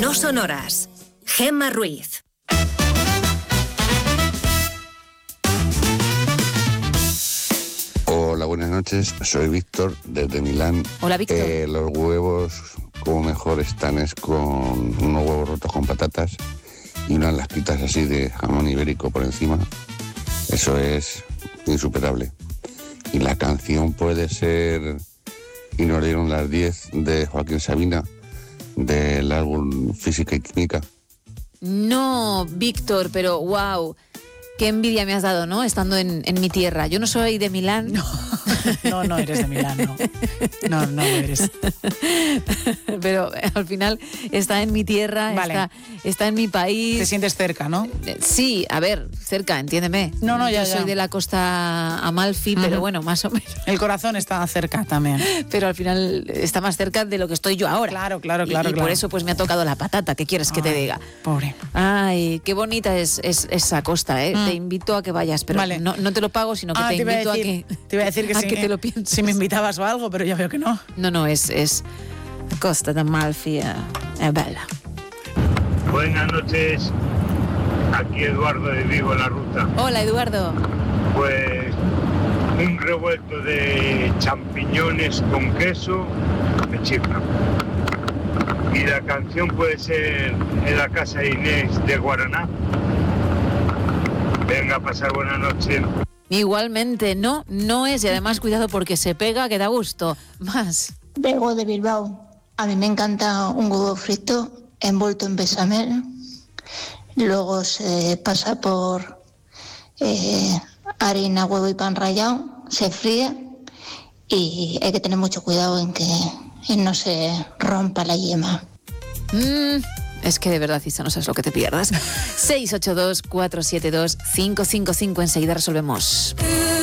No sonoras. Gemma Ruiz. Hola, buenas noches. Soy Víctor desde Milán. Hola, Víctor. Los huevos como mejor están es con unos huevos rotos con patatas y unas lasquitas así de jamón ibérico por encima. Eso es insuperable. Y la canción puede ser Y nos dieron las 10 de Joaquín Sabina del álbum Física y Química. No, Víctor, pero wow. Qué envidia me has dado, ¿no? Estando en mi tierra. Yo no soy de Milán. No eres de Milán, no. No eres. Pero al final está en mi tierra, vale. está en mi país. Te sientes cerca, ¿no? Sí, a ver, cerca, entiéndeme. No, ya. Yo soy de la costa Amalfi, pero bueno, más o menos. El corazón está cerca también. Pero al final está más cerca de lo que estoy yo ahora. Claro. Y por eso pues me ha tocado la patata. ¿Qué quieres que te diga? Pobre. Ay, qué bonita es esa costa, ¿eh? Te invito a que vayas, pero vale. no te lo pago, sino que te invito a que... Te iba a decir que a que te lo pienses. Si me invitabas o algo, pero ya veo que no. No, es Costa d'Amalfi, es bella. Buenas noches, aquí Eduardo de Vigo en la Ruta. Hola, Eduardo. Pues un revuelto de champiñones con queso me chifla. Y la canción puede ser En la casa de Inés de Guaraná. Venga, a pasar buena noche. Igualmente, no es, y además cuidado porque se pega, que da gusto. Más. Vengo de Bilbao. A mí me encanta un huevo frito envuelto en bechamel. Luego se pasa por harina, huevo y pan rallado. Se fríe y hay que tener mucho cuidado en que no se rompa la yema. Es que de verdad, Isa, no sabes lo que te pierdas. 682-472-555. Enseguida resolvemos.